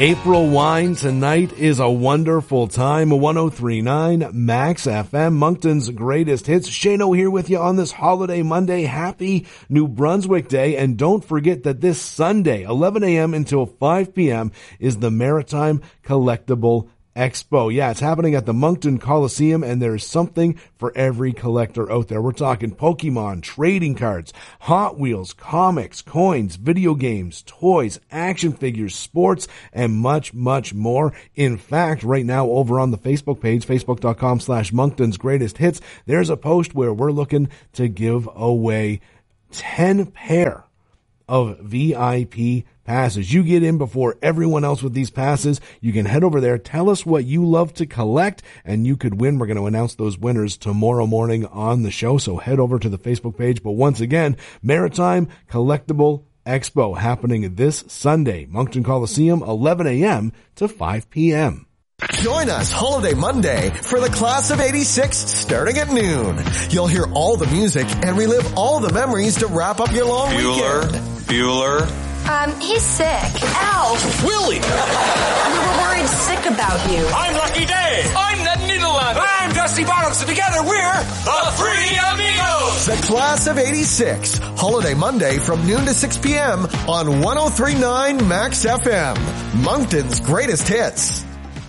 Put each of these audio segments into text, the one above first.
April wine tonight is a wonderful time. 103.9 Max FM, Moncton's greatest hits. Shano here with you on this holiday Monday. Happy New Brunswick Day. And don't forget that this Sunday, 11 a.m. until 5 p.m. is the Maritime Collectible Expo. Yeah, it's happening at the Moncton Coliseum, and there's something for every collector out there. We're talking Pokemon, trading cards, Hot Wheels, comics, coins, video games, toys, action figures, sports, and much, much more. In fact, right now over on the Facebook page, facebook.com/Moncton's Greatest Hits, there's a post where we're looking to give away 10 pair of VIP passes. You get in before everyone else with these passes. You can head over there, tell us what you love to collect, and you could win. We're going to announce those winners tomorrow morning on the show, so head over to the Facebook page. But once again, Maritime Collectible Expo happening this Sunday, Moncton Coliseum, 11 a.m. to 5 p.m. Join us Holiday Monday for the Class of 86 starting at noon. You'll hear all the music and relive all the memories to wrap up your long weekend. Bueller. He's sick. Ow! Willie! We were worried sick about you. I'm Lucky Day. I'm Ned Niederland. I'm Dusty Bottoms. And together we're the Three Amigos. The Class of 86. Holiday Monday from noon to 6 p.m. on 103.9 Max FM. Moncton's greatest hits.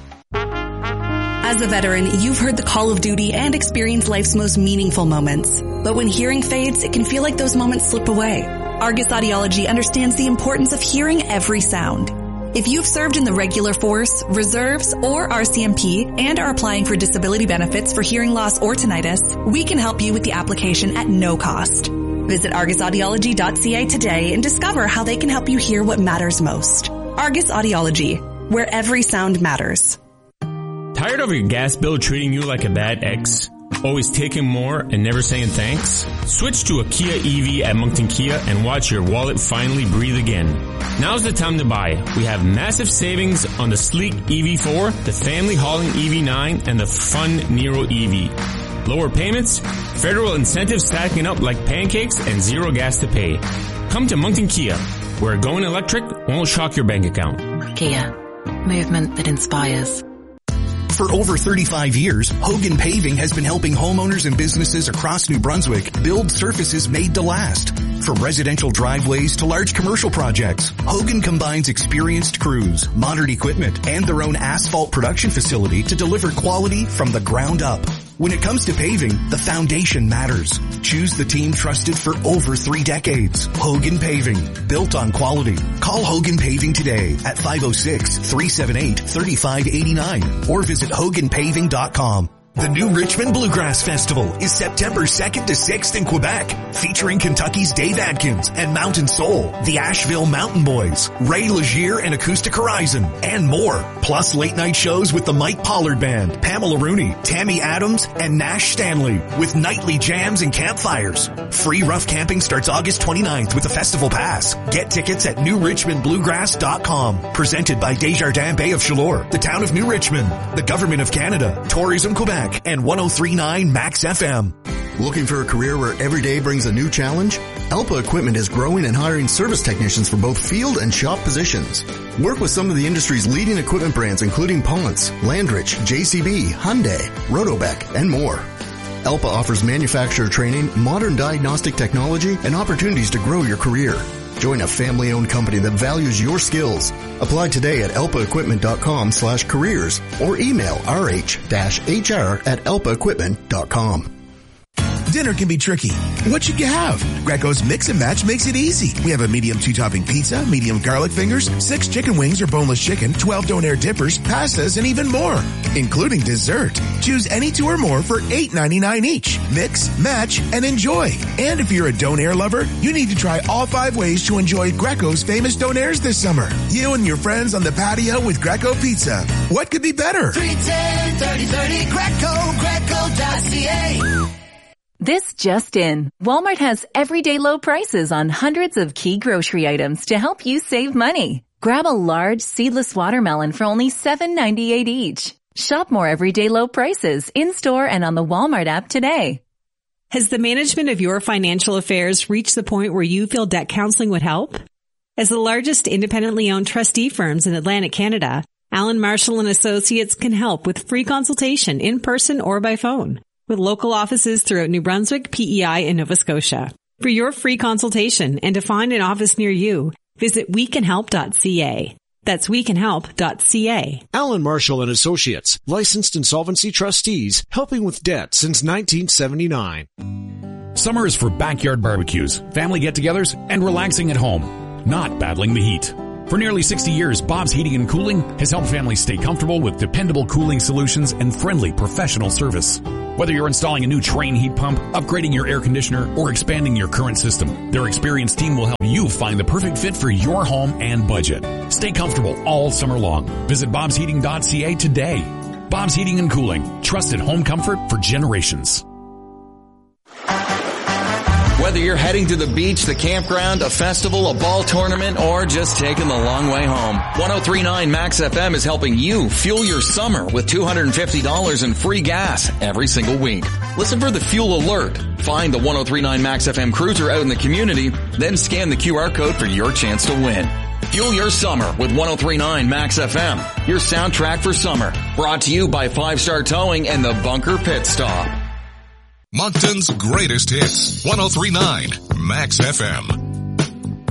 As a veteran, you've heard the call of duty and experienced life's most meaningful moments. But when hearing fades, it can feel like those moments slip away. Argus Audiology understands the importance of hearing every sound. If you've served in the regular force, reserves, or RCMP and are applying for disability benefits for hearing loss or tinnitus, we can help you with the application at no cost. Visit argusaudiology.ca today and discover how they can help you hear what matters most. Argus Audiology, where every sound matters. Tired of your gas bill treating you like a bad ex? Always taking more and never saying thanks? Switch to a Kia EV at Moncton Kia and watch your wallet finally breathe again. Now's the time to buy. We have massive savings on the sleek EV4, the family hauling EV9, and the fun Nero EV. Lower payments, federal incentives stacking up like pancakes, and zero gas to pay. Come to Moncton Kia, where going electric won't shock your bank account. Kia, movement that inspires. For over 35 years, Hogan Paving has been helping homeowners and businesses across New Brunswick build surfaces made to last. From residential driveways to large commercial projects, Hogan combines experienced crews, modern equipment, and their own asphalt production facility to deliver quality from the ground up. When it comes to paving, the foundation matters. Choose the team trusted for over 3 decades. Hogan Paving, built on quality. Call Hogan Paving today at 506-378-3589 or visit hoganpaving.com. The New Richmond Bluegrass Festival is September 2nd to 6th in Quebec, featuring Kentucky's Dave Adkins and Mountain Soul, the Asheville Mountain Boys, Ray Legier and Acoustic Horizon, and more. Plus late night shows with the Mike Pollard Band, Pamela Rooney, Tammy Adams, and Nash Stanley, with nightly jams and campfires. Free rough camping starts August 29th with a festival pass. Get tickets at newrichmondbluegrass.com. Presented by Desjardins Bay of Chaleur, the town of New Richmond, the Government of Canada, Tourism Quebec, and 103.9 Max FM. Looking for a career where every day brings a new challenge? Elpa Equipment is growing and hiring service technicians for both field and shop positions. Work with some of the industry's leading equipment brands including Ponce, Landrich, JCB, Hyundai, Rotobec, and more. Elpa offers manufacturer training, modern diagnostic technology, and opportunities to grow your career. Join a family-owned company that values your skills. Apply today at elpaequipment.com/careers or email rh-hr@elpaequipment.com. Dinner can be tricky. What should you have? Greco's Mix and Match makes it easy. We have a medium 2-topping pizza, medium garlic fingers, 6 chicken wings or boneless chicken, 12 donair dippers, pastas, and even more, including dessert. Choose any 2 or more for $8.99 each. Mix, match, and enjoy. And if you're a donair lover, you need to try all 5 ways to enjoy Greco's famous donairs this summer. You and your friends on the patio with Greco Pizza. What could be better? 310-3030 Greco.ca. This just in. Walmart has everyday low prices on hundreds of key grocery items to help you save money. Grab a large seedless watermelon for only $7.98 each. Shop more everyday low prices in-store and on the Walmart app today. Has the management of your financial affairs reached the point where you feel debt counseling would help? As the largest independently owned trustee firms in Atlantic Canada, Allen Marshall & Associates can help with free consultation in person or by phone, with local offices throughout New Brunswick, PEI, and Nova Scotia. For your free consultation and to find an office near you, visit wecanhelp.ca. That's wecanhelp.ca. Allen Marshall & Associates, licensed insolvency trustees, helping with debt since 1979. Summer is for backyard barbecues, family get-togethers, and relaxing at home, not battling the heat. For nearly 60 years, Bob's Heating and Cooling has helped families stay comfortable with dependable cooling solutions and friendly professional service. Whether you're installing a new Trane heat pump, upgrading your air conditioner, or expanding your current system, their experienced team will help you find the perfect fit for your home and budget. Stay comfortable all summer long. Visit bobsheating.ca today. Bob's Heating and Cooling, trusted home comfort for generations. Whether you're heading to the beach, the campground, a festival, a ball tournament, or just taking the long way home, 103.9 Max FM is helping you fuel your summer with $250 in free gas every single week. Listen for the fuel alert. Find the 103.9 Max FM cruiser out in the community, then scan the QR code for your chance to win. Fuel your summer with 103.9 Max FM, your soundtrack for summer. Brought to you by 5 Star Towing and the Bunker Pit Stop. Moncton's greatest hits, 103.9 Max FM.